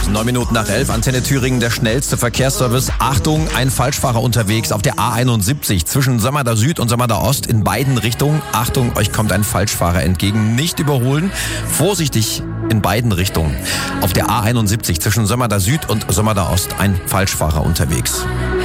9 Minuten nach 11, Antenne Thüringen, der schnellste Verkehrsservice. Achtung, ein Falschfahrer unterwegs auf der A71 zwischen Sömmerda Süd und Sömmerda Ost in beiden Richtungen. Achtung, euch kommt ein Falschfahrer entgegen. Nicht überholen. Vorsichtig in beiden Richtungen. Auf der A71 zwischen Sömmerda Süd und Sömmerda Ost ein Falschfahrer unterwegs.